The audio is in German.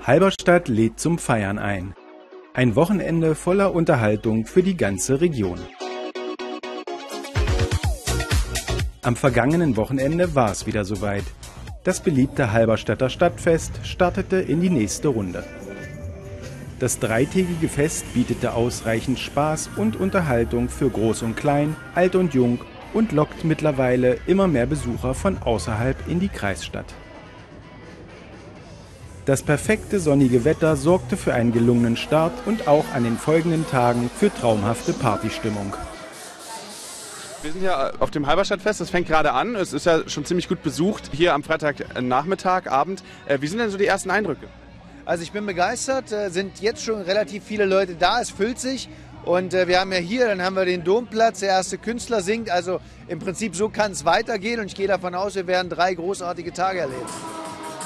Halberstadt lädt zum Feiern ein. Ein Wochenende voller Unterhaltung für die ganze Region. Am vergangenen Wochenende war es wieder soweit. Das beliebte Halberstadter Stadtfest startete in die nächste Runde. Das dreitägige Fest bietete ausreichend Spaß und Unterhaltung für Groß und Klein, Alt und Jung und lockt mittlerweile immer mehr Besucher von außerhalb in die Kreisstadt. Das perfekte sonnige Wetter sorgte für einen gelungenen Start und auch an den folgenden Tagen für traumhafte Partystimmung. Wir sind hier auf dem Halberstadtfest, das fängt gerade an. Es ist ja schon ziemlich gut besucht hier am Freitagnachmittag, Abend. Wie sind denn so die ersten Eindrücke? Also ich bin begeistert, sind jetzt schon relativ viele Leute da, es füllt sich. Und wir haben ja hier, dann haben wir den Domplatz, der erste Künstler singt. Also im Prinzip so kann es weitergehen und ich gehe davon aus, wir werden 3 großartige Tage erleben.